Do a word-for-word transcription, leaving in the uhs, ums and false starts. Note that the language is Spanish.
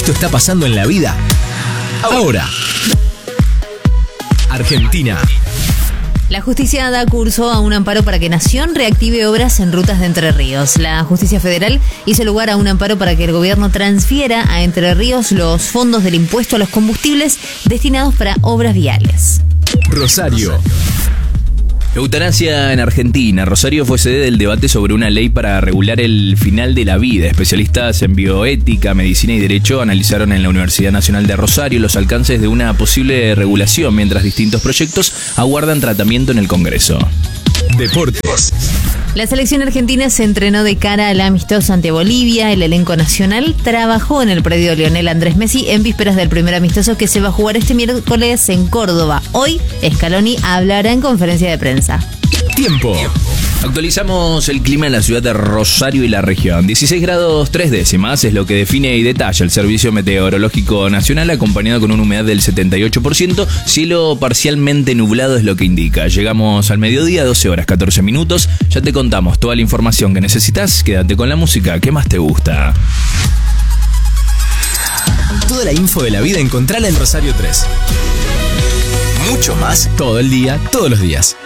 Esto está pasando en la vida ahora. Argentina. La justicia da curso a un amparo para que Nación reactive obras en rutas de Entre Ríos. La justicia federal hizo lugar a un amparo para que el gobierno transfiera a Entre Ríos los fondos del impuesto a los combustibles destinados para obras viales. Rosario. Eutanasia en Argentina. Rosario fue sede del debate sobre una ley para regular el final de la vida. Especialistas en bioética, medicina y derecho analizaron en la Universidad Nacional de Rosario los alcances de una posible regulación, mientras distintos proyectos aguardan tratamiento en el Congreso. Deportes. La selección argentina se entrenó de cara al amistoso ante Bolivia. El elenco nacional trabajó en el predio Lionel Andrés Messi en vísperas del primer amistoso que se va a jugar este miércoles en Córdoba. Hoy, Scaloni hablará en conferencia de prensa. Tiempo. Actualizamos el clima en la ciudad de Rosario y la región. dieciséis grados tres décimas es lo que define y detalla el Servicio Meteorológico Nacional, acompañado con una humedad del setenta y ocho por ciento. Cielo parcialmente nublado es lo que indica. Llegamos al mediodía, doce horas catorce minutos. Ya te contamos toda la información que necesitas. Quédate con la música que más te gusta. Toda la info de la vida encontrala en Rosario tres. Mucho más todo el día, todos los días.